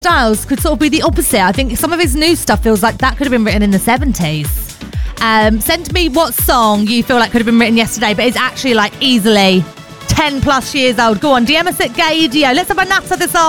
Styles could sort of be the opposite. I think some of his new stuff feels like that could have been written in the 70s. Send me what song you feel like could have been written yesterday, but it's actually like easily 10 plus years old. Go on, DM us at Gaydio. Let's have a natter this afternoon.